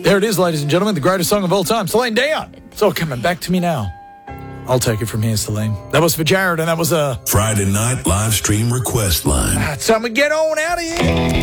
There it is, ladies and gentlemen, the greatest song of all time, Celine Dion. It's all coming back to me now. I'll take it from here, Celine. That was for Jared, and that was a Friday night live stream request line. time to get on out of here.